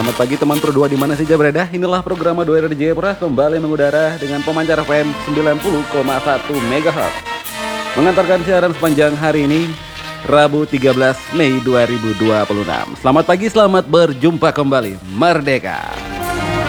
Selamat pagi teman Pro 2 di mana saja berada. Inilah program 2 dari Jayapura kembali mengudara dengan pemancar FM 90,1 MHz. Mengantarkan siaran sepanjang hari ini, Rabu 13 Mei 2026. Selamat pagi, selamat berjumpa kembali. Merdeka.